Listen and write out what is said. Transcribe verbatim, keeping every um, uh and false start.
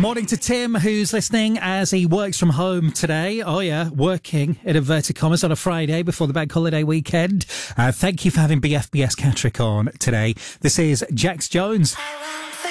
Morning to Tim, who's listening as he works from home today. Oh yeah, working in inverted commas on a Friday before the bank holiday weekend. Uh, thank you for having B F B S Catrick on today. This is Jax Jones. I won't